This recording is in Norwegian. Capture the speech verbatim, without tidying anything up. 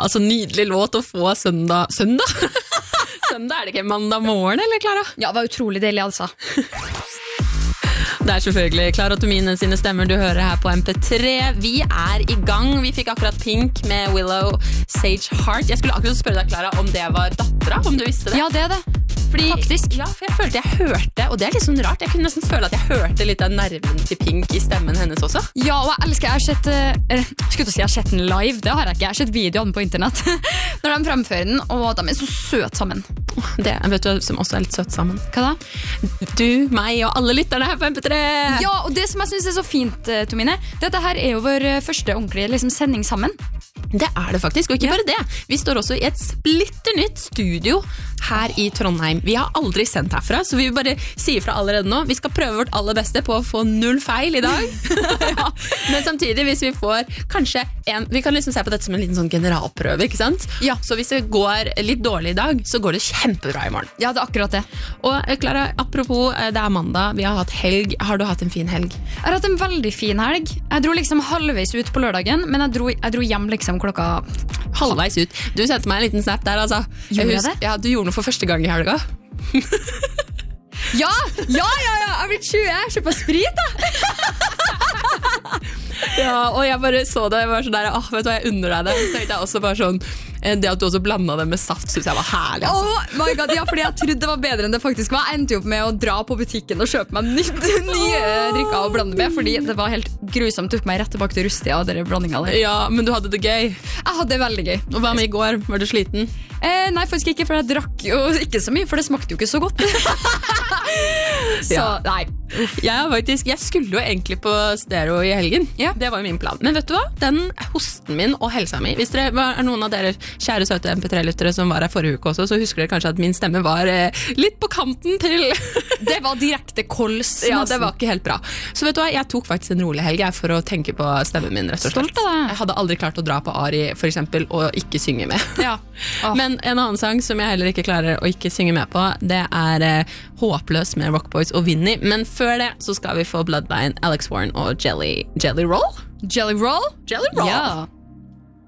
altså nydelig låt å få søndag. Søndag? Søndag er det ikke mandag morgen, eller Clara? Ja, det var utrolig deilig, altså. Det er selvfølgelig Clara Tomine sine stemmer du hører her på M P tre. Vi er i gang. Vi fikk akkurat Pink med Willow Sage Heart. Jeg skulle akkurat spørre deg, Clara, om det var dattera, om du visste det. Ja, det er det. Fordi, Faktisk. Ja, for jeg følte jeg hørte, og det er litt sånn rart, jeg kunne nesten føle at jeg hørte litt av nerven til Pink i stemmen hennes også. Ja, og jeg elsker, jeg har sett, eh, skulle du si jeg har sett den live, det har jeg ikke, jeg har sett videoen på internett, når de fremfører den, og de er så søt sammen. Det vet du som også er litt søt sammen. Hva da? Du, meg og alle lytterne her på M P tre. Ja, og det som jeg synes er så fint, Tomine, dette her er jo vår første ordentlige liksom, sending sammen. Det er det faktisk, og ikke bare det. Vi står også i et splitter nytt studio her i Trondheim. Vi har aldri sendt herfra, så vi vil bare si fra allerede nå. Vi skal prøve vårt aller beste på å få null feil i dag. Ja. Men samtidig, hvis vi får kanskje en, vi kan liksom se på dette som en liten sånn generalprøve, ikke sant? Ja. Så hvis det går litt dårlig i dag, så går det kjempebra i morgen. Ja, det er akkurat det. Og Clara, apropos, det er mandag, vi har hatt helg. Har du hatt en fin helg? Jeg har hatt en veldig fin helg. Jeg dro liksom halvveis ut på lørdagen, men jeg dro, jeg dro hjem liksom klokka halvveis ut. Du sendte meg en liten snap der, altså. Gjorde jeg det? Ja, du gjorde noe for første gang i helga. Ja, ja, ja, ja, jeg har blitt tjue, jeg har kjøpt sprit da. Ja, og jeg bare så det, jeg var sånn der, åh, vet du hva, jeg unner deg det. Så tenkte jeg også bare sånn, det at du også blandet det med saft, synes jeg var herlig. Altså. Oh my god, ja, fordi jeg trodde det var bedre enn det faktisk var. Jeg endte jo opp med å dra på butikken og kjøpe meg nytt, nye drikker å blande med, fordi det var helt grusomt. Tok meg rett tilbake til Rustia og dere blandinga der. Ja, men du hadde det gøy. Jeg hadde det veldig gøy. Og hva med i går? Var du sliten? Eh, nei, faktisk ikke, for jeg drakk jo ikke så mye, for det smakte jo ikke så godt. Så, Ja. nei. Jeg, faktisk, jeg skulle jo egentlig på stereo i helgen. Ja. Det var jo min plan. Men vet du hva? Den hosten min og helsa mi, hvis dere er noen av dere kjære søte M P tre-lyttere som var her forrige uke også, så husker dere kanskje at min stemme var eh, litt på kanten til Det var direkte kols. Ja, det var ikke helt bra. Så vet du hva, jeg tok faktisk en rolig helg jeg, for å tenke på stemmen min, rett og slett. Stolt av deg. Jeg hadde aldri klart å dra på Ari, for eksempel, og ikke synge med. Ja. Åh. Men en annen sang som jeg heller ikke klarer å ikke synge med på, det er eh, Håpløs med Rockboys og Vinny. Men før det så skal vi få Bloodline, Alex Warren og Jelly, Jelly Roll? Jelly roll? Jelly Roll. Ja.